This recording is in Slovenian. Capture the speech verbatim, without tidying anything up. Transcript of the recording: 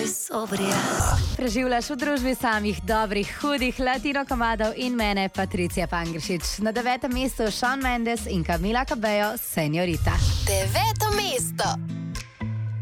Preživljaš v družbi samih dobrih, hudih latino komadov in mene, Patricija Pangršič. Na devetem mestu Shawn Mendes in Camila Cabello, Señorita. Deveto mesto.